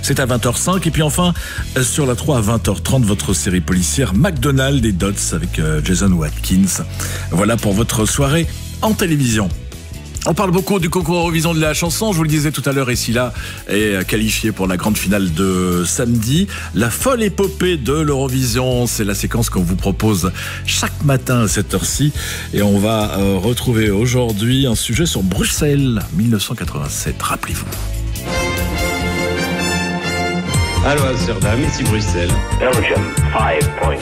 c'est à 20h05. Et puis enfin, sur la 3 à 20h30, votre série policière McDonald et Dots avec Jason Watkins. Voilà pour votre soirée en télévision. On parle beaucoup du concours Eurovision de la chanson. Je vous le disais tout à l'heure, Scylla est qualifiée pour la grande finale de samedi. La folle épopée de l'Eurovision, c'est la séquence qu'on vous propose chaque matin à cette heure-ci. Et on va retrouver aujourd'hui un sujet sur Bruxelles 1987. Rappelez-vous. Allô Amsterdam, ici Bruxelles. Belgium 5 points.